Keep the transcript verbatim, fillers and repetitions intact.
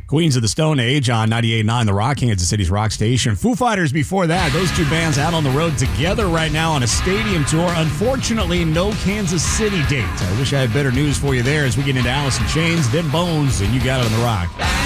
Queens of the Stone Age on ninety-eight point nine The Rock, Kansas City's rock station. Foo Fighters before that. Those two bands out on the road together right now on a stadium tour. Unfortunately, no Kansas City date. I wish I had better news for you there as we get into Alice in Chains, Dead Bones, and You Got It on The Rock.